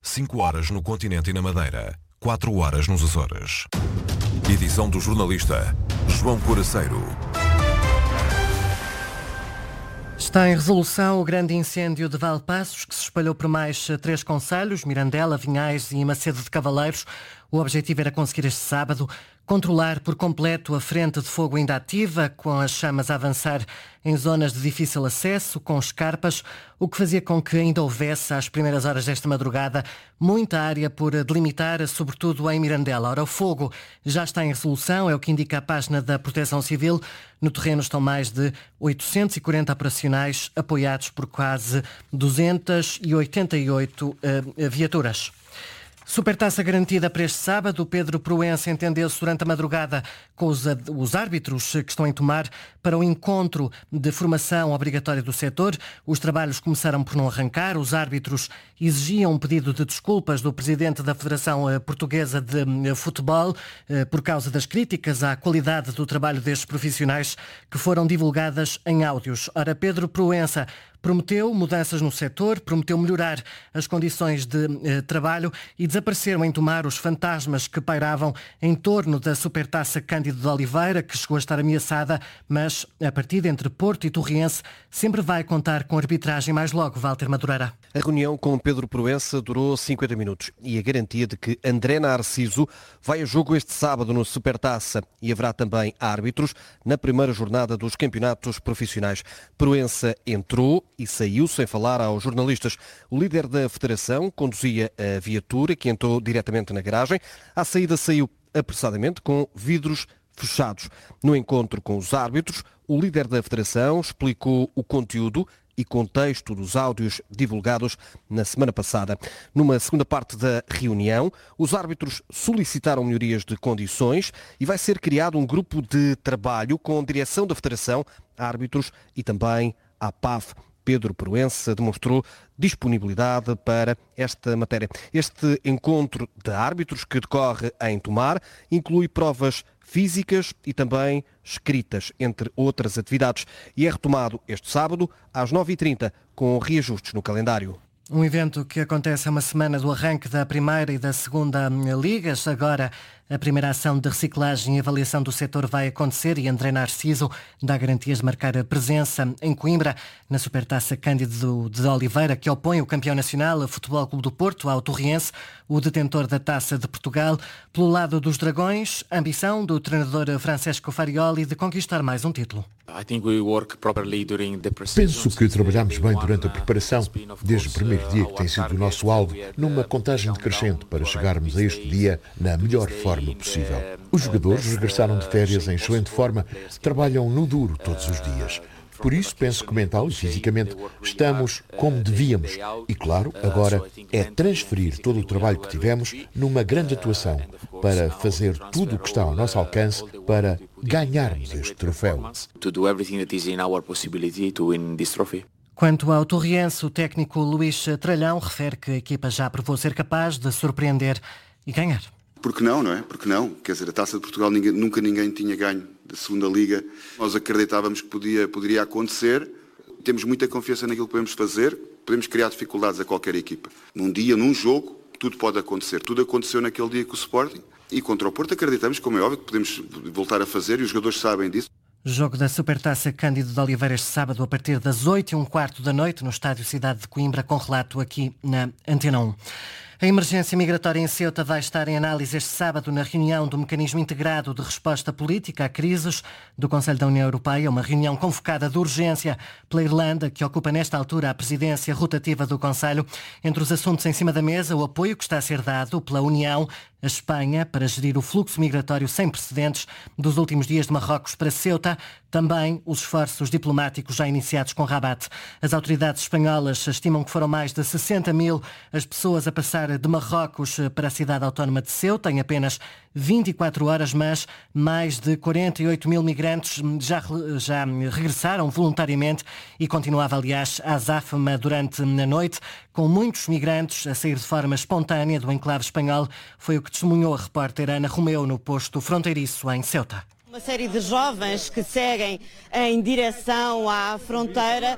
5 horas no continente e na Madeira, 4 horas nos Açores. Edição do jornalista João Coraceiro. Está em resolução o grande incêndio de Valpaços, que se espalhou por mais 3 concelhos, Mirandela, Vinhais e Macedo de Cavaleiros. O objetivo era conseguir este sábado controlar por completo a frente de fogo ainda ativa, com as chamas a avançar em zonas de difícil acesso, com escarpas, o que fazia com que ainda houvesse, às primeiras horas desta madrugada, muita área por delimitar, sobretudo em Mirandela. Ora, o fogo já está em resolução, é o que indica a página da Proteção Civil. No terreno estão mais de 840 operacionais, apoiados por quase 288 viaturas. Supertaça garantida para este sábado. Pedro Proença entendeu-se durante a madrugada com os árbitros que estão em Tomar para o encontro de formação obrigatória do setor. Os trabalhos começaram por não arrancar. Os árbitros exigiam um pedido de desculpas do presidente da Federação Portuguesa de Futebol por causa das críticas à qualidade do trabalho destes profissionais que foram divulgadas em áudios. Ora, Pedro Proença prometeu mudanças no setor, prometeu melhorar as condições de trabalho e desapareceram em Tomar os fantasmas que pairavam em torno da Supertaça Cândido de Oliveira, que chegou a estar ameaçada, mas a partida entre Porto e Torriense sempre vai contar com arbitragem mais logo, Walter Madureira. A reunião com Pedro Proença durou 50 minutos e a garantia de que André Narciso vai a jogo este sábado no Supertaça e haverá também árbitros na primeira jornada dos campeonatos profissionais. Proença entrou e saiu sem falar aos jornalistas. O líder da federação conduzia a viatura que entrou diretamente na garagem. À saída saiu apressadamente com vidros fechados. No encontro com os árbitros, o líder da federação explicou o conteúdo e contexto dos áudios divulgados na semana passada. Numa segunda parte da reunião, os árbitros solicitaram melhorias de condições e vai ser criado um grupo de trabalho com direção da federação, árbitros e também a PAF. Pedro Proença demonstrou disponibilidade para esta matéria. Este encontro de árbitros que decorre em Tomar inclui provas físicas e também escritas, entre outras atividades, e é retomado este sábado às 9h30 com reajustes no calendário. Um evento que acontece a uma semana do arranque da primeira e da segunda ligas. Agora a primeira ação de reciclagem e avaliação do setor vai acontecer e André Narciso dá garantias de marcar a presença em Coimbra na Supertaça Cândido de Oliveira, que opõe o campeão nacional, o Futebol Clube do Porto, ao Torriense, o detentor da Taça de Portugal. Pelo lado dos Dragões, a ambição do treinador Francesco Farioli de conquistar mais um título. Penso que trabalhamos bem durante a preparação, desde o primeiro dia que tem sido o nosso alvo, numa contagem decrescente para chegarmos a este dia na melhor forma possível. Os jogadores regressaram de férias em excelente forma, trabalham no duro todos os dias. Por isso, penso que mental e fisicamente estamos como devíamos. E claro, agora é transferir todo o trabalho que tivemos numa grande atuação para fazer tudo o que está ao nosso alcance para ganharmos este troféu. Quanto ao Torriense, o técnico Luís Tralhão refere que a equipa já provou ser capaz de surpreender e ganhar. Porque não, não é? Porque não? Quer dizer, a Taça de Portugal nunca ninguém tinha ganho da segunda Liga. Nós acreditávamos que poderia acontecer. Temos muita confiança naquilo que podemos fazer. Podemos criar dificuldades a qualquer equipa. Num dia, num jogo, tudo pode acontecer. Tudo aconteceu naquele dia com o Sporting. E contra o Porto acreditamos, como é óbvio, que podemos voltar a fazer e os jogadores sabem disso. Jogo da Supertaça Cândido de Oliveira este sábado a partir das 8h15 da noite no Estádio Cidade de Coimbra, com relato aqui na Antena 1. A emergência migratória em Ceuta vai estar em análise este sábado na reunião do Mecanismo Integrado de Resposta Política a Crises do Conselho da União Europeia, uma reunião convocada de urgência pela Irlanda, que ocupa nesta altura a presidência rotativa do Conselho. Entre os assuntos em cima da mesa, o apoio que está a ser dado pela União a Espanha para gerir o fluxo migratório sem precedentes dos últimos dias de Marrocos para Ceuta, também os esforços diplomáticos já iniciados com Rabat. As autoridades espanholas estimam que foram mais de 60 mil as pessoas a passar de Marrocos para a cidade autónoma de Ceuta em apenas 24 horas, mas mais de 48 mil migrantes já regressaram voluntariamente e continuava, aliás, a azáfama durante a noite, com muitos migrantes a sair de forma espontânea do enclave espanhol. Foi o que testemunhou a repórter Ana Romeu no posto fronteiriço em Ceuta. Uma série de jovens que seguem em direção à fronteira.